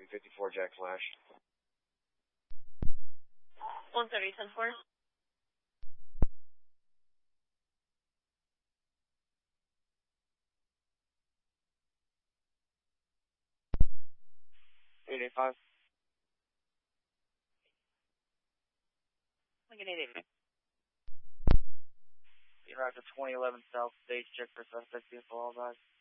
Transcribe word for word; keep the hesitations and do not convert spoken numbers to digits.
Heavy fifty-four, Jack Flash. one thirty, ten four. eight eight five. Lincoln eight eight. You're out to twenty eleven South Stage, check for suspect vehicle, all guys.